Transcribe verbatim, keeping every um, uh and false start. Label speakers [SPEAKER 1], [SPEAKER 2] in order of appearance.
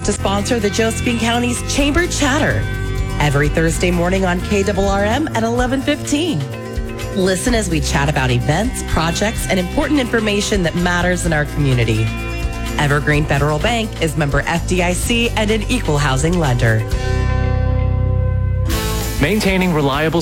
[SPEAKER 1] to sponsor the Josephine County's Chamber Chatter every Thursday morning on K R R M at eleven fifteen. Listen as we chat about events, projects, and important information that matters in our community. Evergreen Federal Bank is member F D I C and an equal housing lender.
[SPEAKER 2] Maintaining reliable